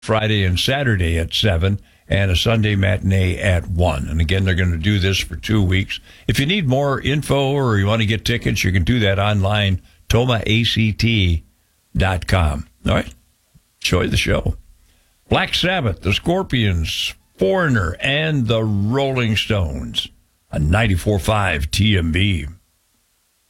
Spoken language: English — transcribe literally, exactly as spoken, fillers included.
Friday and Saturday at seven, and a Sunday matinee at one. And again, they're going to do this for two weeks. If you need more info or you want to get tickets, you can do that online, toma a c t dot com. All right? Enjoy the show. Black Sabbath, the Scorpions, Foreigner, and the Rolling Stones on ninety-four point five T M B.